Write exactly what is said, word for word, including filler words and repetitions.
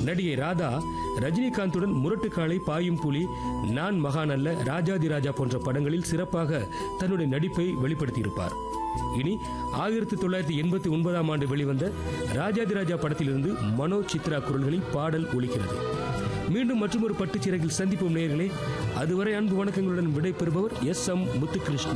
நடிகை ராதா ரஜினிகாந்துடன் முரட்டுக்காளை, பாயும் புலி, நான் மகான் அல்ல, ராஜாதி ராஜா போன்ற படங்களில் சிறப்பாக தன்னுடைய நடிப்பை வெளிப்படுத்தியிருப்பார். இனி ஆயிரத்தி தொள்ளாயிரத்தி எண்பத்தி ஒன்பதாம் ஆண்டு வெளிவந்த ராஜாதி ராஜா படத்திலிருந்து மனோ சித்ரா குரல்களில் பாடல் ஒலிக்கிறது. மீண்டும் மற்றும் ஒரு பட்டுச்சிறகில் சந்திப்போம் நேயர்களே. அதுவரை அன்பு வணக்கங்களுடன் விடைபெறுபவர் எஸ் எம் முத்துகிருஷ்ணன்.